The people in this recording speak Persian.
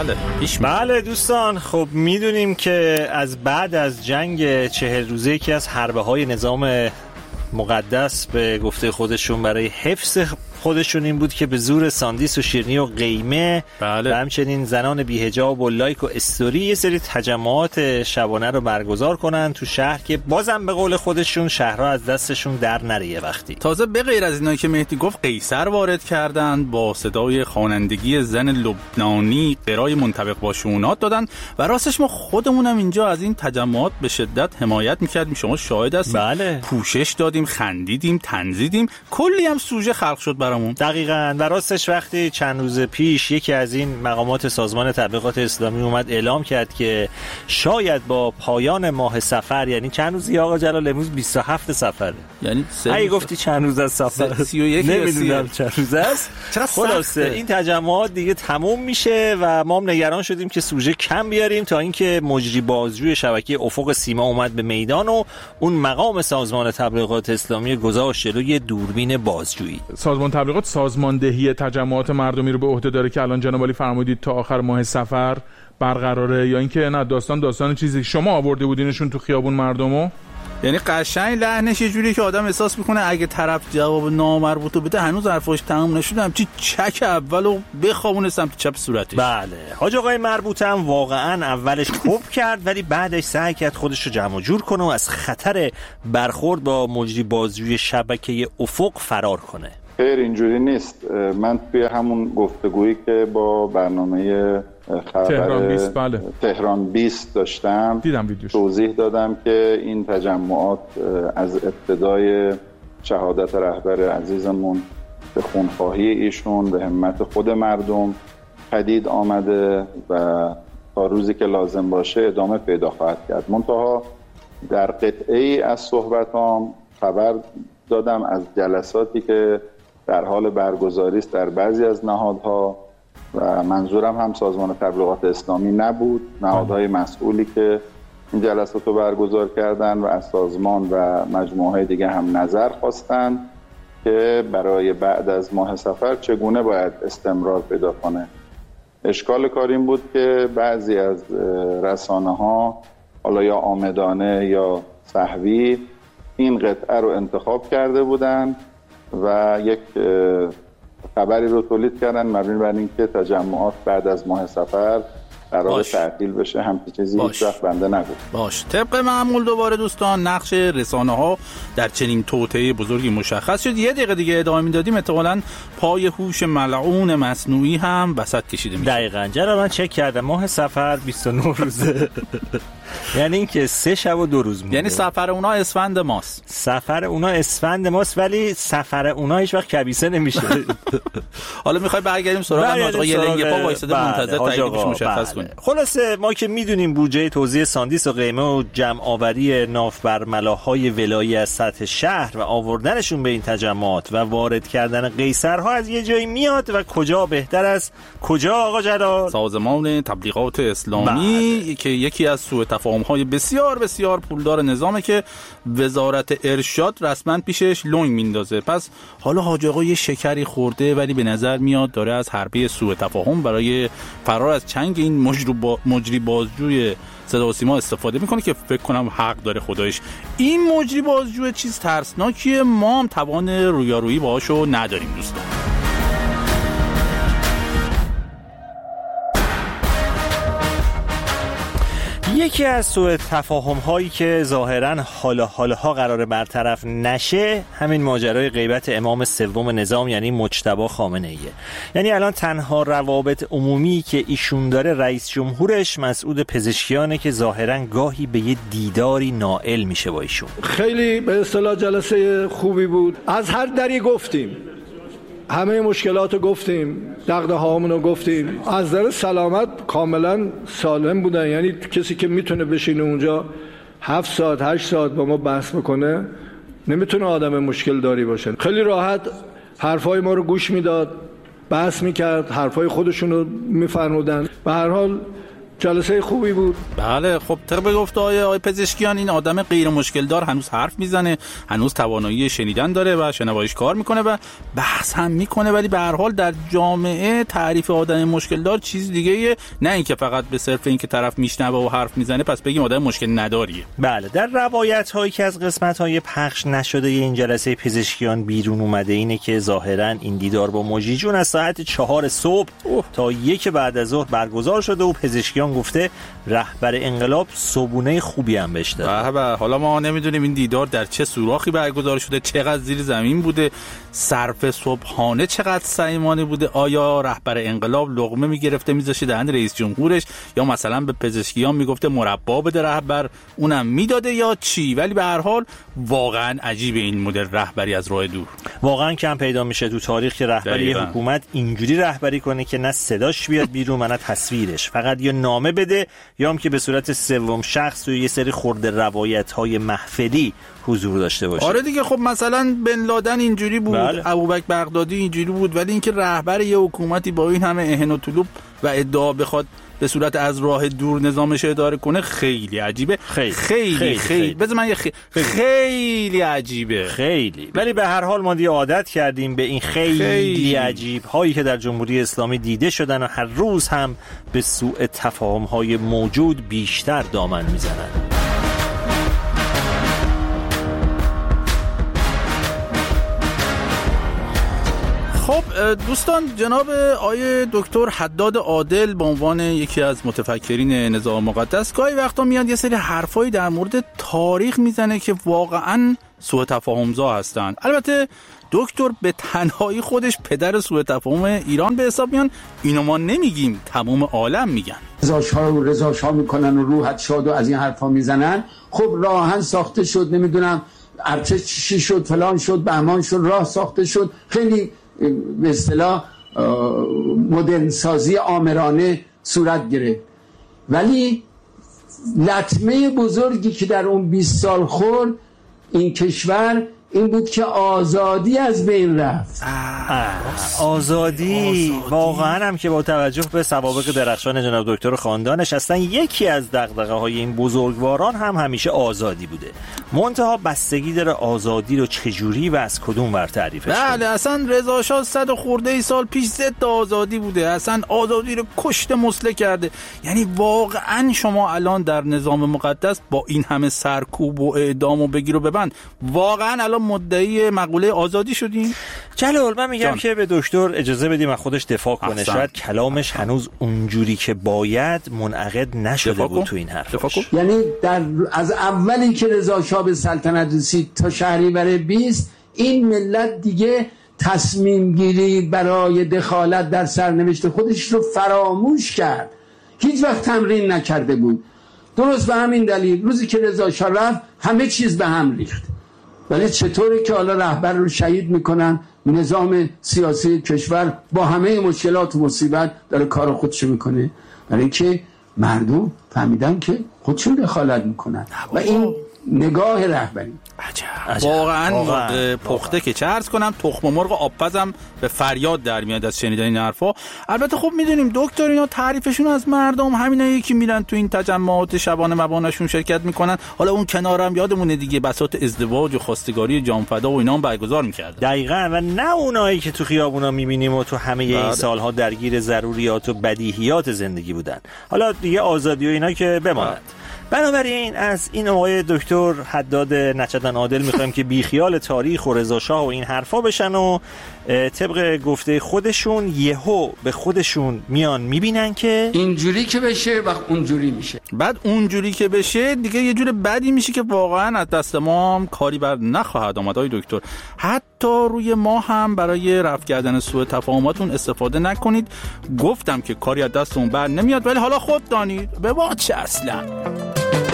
بله دوستان، خب میدونیم که از بعد از جنگ 40 روزه یکی از حربه های نظام مقدس به گفته خودشون برای حفظ خودشون این بود که به زور ساندیس و شیرینی و قیمه و همچنین زنان بی‌حجاب و لایک و استوری یه سری تجمعات شبانه رو برگزار کنن تو شهر که بازم به قول خودشون شهرها از دستشون در نره. یه وقتی تازه به غیر از اینایی که مهدی گفت قیصر وارد کردن، با صدای خوانندگی زن لبنانی قرای منطبق با شونات دادن و راستش ما خودمونم اینجا از این تجمعات به شدت حمایت می‌کردیم. شما شاهد هستید. پوشش دادیم، خندیدیم، تنزیدیم، کلی هم سوژه خلق شد برامون. دقیقاً. و راستش وقتی چند روز پیش یکی از این مقامات سازمان تبلیغات اسلامی اومد اعلام کرد که شاید با پایان ماه صفر، یعنی چند روزی آقا جلال، امروز 27 صفره، یعنی اگه گفتی چند روز از صفر 31 نمیدونم چند روز است، خلاصه این تجمعات دیگه تموم میشه و ما هم نگران شدیم که سوژه کم بیاریم تا اینکه مجری بازجوی شبکه افق سیما اومد به میدان و اون مقام سازمان تبلیغات اسلامی گذاشت جلوی دوربین بازجویی. سازمان تبلیغات سازماندهی تجمعات مردمی رو به عهده داره که الان جناب عالی فرمودید تا آخر ماه صفر برقراره، یا اینکه نه داستان چیزی شما آورده بودینشون تو خیابون مردمو؟ یعنی قشنگ لحنش یه جوری که آدم احساس میکنه اگه طرف جواب نامربوطو بده هنوز حرفاش تموم نشده، همچی چک اولو بخوابونه سمت چپ صورتش. بله، حاج آقای مربوطه هم واقعا اولش خوب کرد ولی بعدش سعی کرد خودش رو جمع جور کنه و از خطر برخورد با مجری بازجوی شبکه افق فرار کنه. خیر، اینجوری نیست. من توی همون گفتگویی که با برنامه تهران 20 داشتم دیدم توضیح دادم که این تجمعات از ابتدای شهادت رهبر عزیزمون به خونخواهی ایشون به همت خود مردم پدید آمده و تا روزی که لازم باشه ادامه پیدا خواهد کرد. منتها در قطعه‌ای از صحبتام خبر دادم از جلساتی که در حال برگزاری است در بعضی از نهادها و منظورم هم سازمان تبلیغات اسلامی نبود، نهادهای مسئولی که این جلسات رو برگزار کردن و از سازمان و مجموعه دیگه هم نظر خواستن که برای بعد از ماه صفر چگونه باید استمرار پیدا کنه. اشکال کار این بود که بعضی از رسانه‌ها حالا یا عامدانه یا سهوی این قطعه رو انتخاب کرده بودن و یک خبری رو تولید کردن مبنی بر اینکه تجمعات بعد از ماه صفر قرار تعطیل بشه. همچین چیزی هیچ وقت بنده نگفت. طبق معمول دوباره دوستان نقش رسانه‌ها در چنین توطئه بزرگی مشخص شد. یه دقیقه دیگه ادامه میدادیم احتمالاً پای هوش ملعون مصنوعی هم وسط کشیده میشه. دقیقاً. جناب من چک کردم ماه صفر 29 روزه. یعنی اینکه 3 شب و 2 روز مونده. یعنی سفر اونا اسفند ماست. سفر اونا اسفند ماست ولی سفر اونا هیچ وقت کبیسه نمیشه. حالا میخوای برگردیم سراغ آقا یه لنگ پا وایساده منتظر تاییدش مشخص کنه. خلاصه ما که میدونیم بودجه توزیع ساندیس و قیمه و جمع آوری ناف بر ملاهای ولایی از سطح شهر و آوردنشون به این تجمعات و وارد کردن قیصرها از یه جایی میاد و کجا بهتر از کجا آقا جلال؟ سازمان تبلیغات اسلامی که یکی از سوء تفاهم‌های بسیار بسیار پولدار نظامه که وزارت ارشاد رسما پیشش لنگ میندازه. پس حالا حاج آقا یه شکری خورده ولی به نظر میاد داره از حربه سوء تفاهم برای فرار از چنگ این مجری بازجوی صدا و سیما استفاده میکنه که فکر کنم حق داره خدایش. این مجری بازجوی چیز ترسناکیه، ما هم توان رویارویی باهاشو نداریم دوستان. یکی از سوء تفاهم هایی که ظاهرا حالا قراره برطرف نشه همین ماجرای غیبت امام سوم نظام یعنی مجتبی خامنه ایه. یعنی الان تنها روابط عمومی که ایشون داره رئیس جمهورش مسعود پزشکیانه که ظاهرا گاهی به یه دیداری نائل میشه با ایشون. خیلی به اصطلاح جلسه خوبی بود. از هر دری گفتیم، همه مشکلات رو گفتیم، دغدغه‌هامون رو گفتیم. از نظر سلامت کاملا سالم بودن، یعنی کسی که میتونه بشینه اونجا 7 ساعت 8 ساعت با ما بحث بکنه نمیتونه آدم مشکل داری باشه. خیلی راحت حرفای ما رو گوش میداد، بحث میکرد، حرفای خودشون رو میفرمودن. به هر حال جلسه خوبی بود. بله خب طبق گفته آقای پزشکیان این آدم غیر مشکل دار هنوز حرف میزنه، هنوز توانایی شنیدن داره و شنواییش کار میکنه و بحث هم میکنه، ولی به هر حال در جامعه تعریف آدم مشکل دار چیز دیگه، نه اینکه فقط به صرف اینکه طرف میشنوه و حرف میزنه پس بگیم آدم مشکل نداریه. بله در روایت هایی که از قسمت های پخش نشده این جلسه پزشکیان بیرون اومده اینه که ظاهرا این دیدار با مجری جون از ساعت 4 صبح تا 1 بعد از ظهر برگزار شده و پزشکیان گفته رهبر انقلاب صبونه خوبی هم بهش داد. بله حالا ما نمیدونیم این دیدار در چه سوراخی برگزار شده، چقدر زیر زمین بوده، صرف صبحانه چقدر صمیمانه بوده، آیا رهبر انقلاب لقمه میگرفته میذاشه دهن رئیس جمهورش یا مثلا به پزشکیان میگفته مربا بده رهبر اونم میداده یا چی، ولی به هر حال واقعا عجیبه این مدل رهبری از راه دور. واقعا کم پیدا میشه تو تاریخ که رهبری حکومت اینجوری رهبری کنه که نه صداش بیاد بیرون و نه تصویرش، فقط یا نامه بده یا هم که به صورت سوم شخص توی یه سری خرده روایت‌های محفلی حضور داشته باشه. آره دیگه خب مثلا بن لادن اینجوری بود، بله. ابوبکر بغدادی اینجوری بود، ولی اینکه رهبر یه حکومتی با این همه اهن و طلوب و ادعا بخواد به صورت از راه دور نظامش اداره کنه خیلی عجیبه. خیلی بذار من خیلی عجیبه خیلی. ولی به هر حال ما دیگه عادت کردیم به این خیلی عجیب هایی که در جمهوری اسلامی دیده شدن و هر روز هم به سوء تفاهم های موجود بیشتر دامن میزنن. خب دوستان، جناب آیه دکتر حداد عادل به عنوان یکی از متفکرین نظام مقدس گاهی وقتا میاد یه سری حرفایی در مورد تاریخ میزنه که واقعا سوء تفاهم‌زا هستن. البته دکتر به تنهایی خودش پدر سوء تفاهم ایران به حساب میان، اینو ما نمیگیم، تمام عالم میگن. رضاشاه میکنن و روحت شاد و از این حرفا میزنن. خب راهن ساخته شد، نمیدونم ارتش چی شد، فلان شد، بهمان شد، راه ساخته شد، خیلی به اصطلاح مدرن سازی آمرانه صورت گرفت، ولی لطمه بزرگی که در اون 20 سال خورد این کشور این بود که آزادی از بین رفت. آزادی واقعا هم که با توجه به سوابق درخشان جناب دکتر خاندانش اصلا یکی از دغدغه های این بزرگواران هم همیشه آزادی بوده. منتها بستگی داره آزادی رو چجوری و از کدوم ور تعریفش کنه. بله اصلا رضا شاه 100 خورده سال پیش ضد آزادی بوده، اصلا آزادی رو کشته مسله کرده. یعنی واقعا شما الان در نظام مقدس با این همه سرکوب و اعدام و بگیر و ببند واقعا الان مدعی مقوله آزادی شدیم؟ جلال من میگم که به دکتر اجازه بدیم از خودش دفاع کنه. شاید کلامش هنوز اونجوری که باید منعقد نشده بود تو این حرفش. یعنی از اولی که رضا شاه به سلطنت رسید تا شهریور 20 این ملت دیگه تصمیم گیری برای دخالت در سرنوشت خودش رو فراموش کرد، هیچ وقت تمرین نکرده بود. درست به همین دلیل روزی که رضا شاه رفت همه چیز به هم ریخت. ولی چطوره که حالا رهبر رو شهید میکنن، نظام سیاسی کشور با همه مشکلات و مصیبت داره کار خودشو میکنه، برای اینکه مردم فهمیدن که خودشون دخالت میکنن و این نگاه رهبری. عجب. واقعا پخته که چه عرض کنم، تخم مرغ آبپزم به فریاد در میاد از شنیدن این حرفا. البته خب میدونیم دکتر اینا تعریفشون از مردم همینایی که میرن تو این تجمعات شبانه مبانشون شرکت میکنن، حالا اون کنارم یادمونه دیگه بساط ازدواج و خواستگاری جانفدا و اینا هم برگزار میکردن. دقیقاً، و نه اونایی که تو خیابونا میبینیم و تو همه این سالها درگیر ضروریات و بدیهیات زندگی بودن. حالا دیگه آزادی و اینا که بماند. بنابراین از این آقای دکتر حداد نچدن عادل میخوایم که بیخیال تاریخ و رضا شاه و این حرفا بشن و طبق گفته خودشون یهو به خودشون میان میبینن که اینجوری که بشه و اونجوری میشه. بعد اونجوری که بشه دیگه یه جور بدی میشه که واقعا از دست ما هم کاری بر نخواهد آمد. آقای دکتر حتی روی ما هم برای رفع کردن سوء تفاهماتون استفاده نکنید. گفتم که کاری از دستمون بر نمیاد، ولی حالا خود دانید به ما چه اصلا.